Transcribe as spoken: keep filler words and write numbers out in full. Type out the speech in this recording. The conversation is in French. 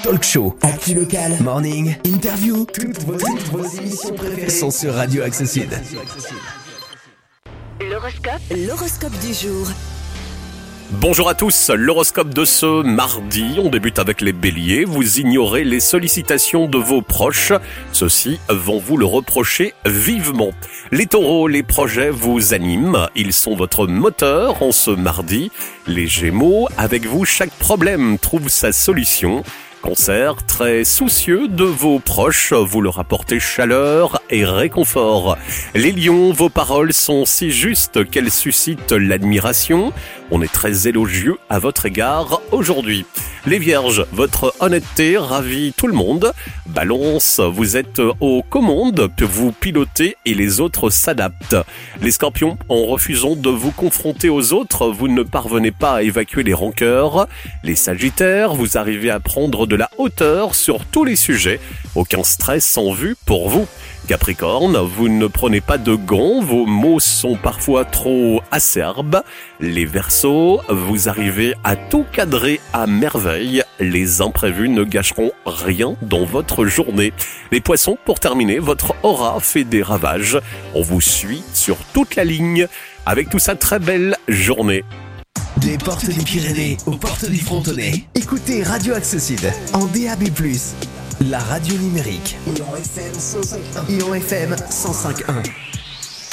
talk show, actu local, morning, interview, toutes vos, toutes vos émissions préférées sont sur Radio Accesside. L'horoscope, l'horoscope du jour. Bonjour à tous, l'horoscope de ce mardi, on débute avec les béliers, vous ignorez les sollicitations de vos proches, ceux-ci vont vous le reprocher vivement. Les taureaux, les projets vous animent, ils sont votre moteur en ce mardi. Les gémeaux, avec vous chaque problème trouve sa solution. Cancer, très soucieux de vos proches, vous leur apportez chaleur et réconfort. Les lions, vos paroles sont si justes qu'elles suscitent l'admiration. On est très élogieux à votre égard aujourd'hui. Les vierges, votre honnêteté ravit tout le monde. Balance, vous êtes aux commandes, vous pilotez et les autres s'adaptent. Les scorpions, en refusant de vous confronter aux autres, vous ne parvenez pas à évacuer les rancœurs. Les sagittaires, vous arrivez à prendre de la hauteur sur tous les sujets. Aucun stress en vue pour vous. Capricorne, vous ne prenez pas de gants, vos mots sont parfois trop acerbes. Les Verseaux, vous arrivez à tout cadrer à merveille. Les imprévus ne gâcheront rien dans votre journée. Les Poissons, pour terminer, votre aura fait des ravages. On vous suit sur toute la ligne. Avec tout ça, très belle journée. Des portes des Pyrénées aux portes du Frontonnet. Écoutez Radio Accesside en D A B plus, la radio numérique. Et en F M cent cinq virgule un. Et en F M cent cinq virgule un.